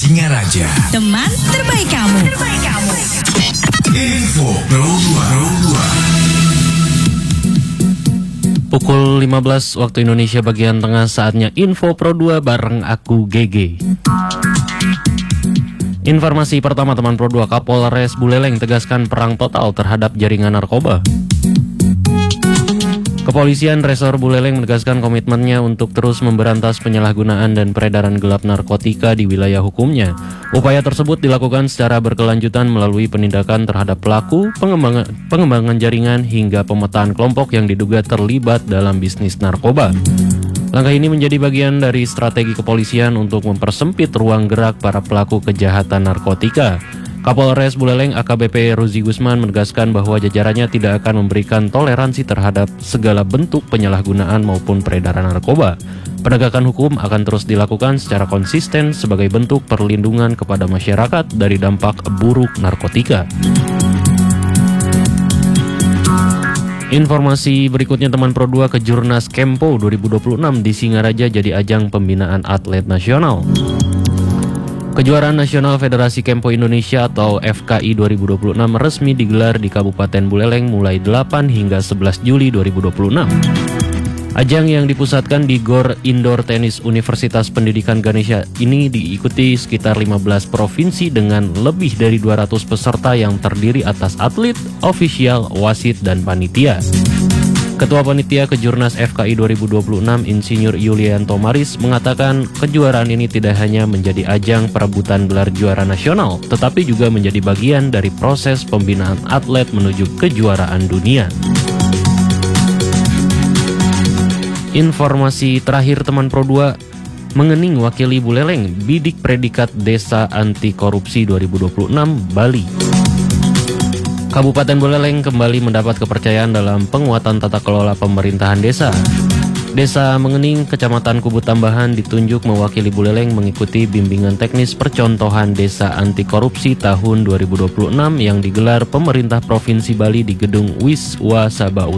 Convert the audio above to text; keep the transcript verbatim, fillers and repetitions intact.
Singaraja. Teman terbaik kamu. Terbaik kamu. Info Pro dua. Pukul lima belas waktu Indonesia bagian tengah, saatnya Info Pro dua bareng aku G G. Informasi pertama teman Pro dua, Kapolres Buleleng tegaskan perang total terhadap jaringan narkoba. Kepolisian Resor Buleleng menegaskan komitmennya untuk terus memberantas penyalahgunaan dan peredaran gelap narkotika di wilayah hukumnya. Upaya tersebut dilakukan secara berkelanjutan melalui penindakan terhadap pelaku, pengembangan, pengembangan jaringan, hingga pemetaan kelompok yang diduga terlibat dalam bisnis narkoba. Langkah ini menjadi bagian dari strategi kepolisian untuk mempersempit ruang gerak para pelaku kejahatan narkotika. Kapolres Buleleng A K B P Ruzi Gusman menegaskan bahwa jajarannya tidak akan memberikan toleransi terhadap segala bentuk penyalahgunaan maupun peredaran narkoba. Penegakan hukum akan terus dilakukan secara konsisten sebagai bentuk perlindungan kepada masyarakat dari dampak buruk narkotika. Informasi berikutnya teman Pro dua, Kejurnas Kempo dua ribu dua puluh enam di Singaraja jadi ajang pembinaan atlet nasional. Kejuaraan Nasional Federasi Kempo Indonesia atau F K I dua ribu dua puluh enam resmi digelar di Kabupaten Buleleng mulai delapan hingga sebelas Juli dua ribu dua puluh enam. Ajang yang dipusatkan di Gor Indoor Tenis Universitas Pendidikan Ganesha ini diikuti sekitar lima belas provinsi dengan lebih dari dua ratus peserta yang terdiri atas atlet, ofisial, wasit, dan panitia. Ketua Panitia Kejurnas F K I dua ribu dua puluh enam Insinyur Yulianto Maris mengatakan kejuaraan ini tidak hanya menjadi ajang perebutan gelar juara nasional, tetapi juga menjadi bagian dari proses pembinaan atlet menuju kejuaraan dunia. Informasi terakhir teman Pro dua, Mengening wakili Buleleng bidik predikat Desa Anti Korupsi dua ribu dua puluh enam Bali. Kabupaten Buleleng kembali mendapat kepercayaan dalam penguatan tata kelola pemerintahan desa. Desa Mengening, Kecamatan Kubu Tambahan ditunjuk mewakili Buleleng mengikuti bimbingan teknis percontohan Desa Anti Korupsi tahun dua ribu dua puluh enam yang digelar pemerintah Provinsi Bali di Gedung Wiswa Sabah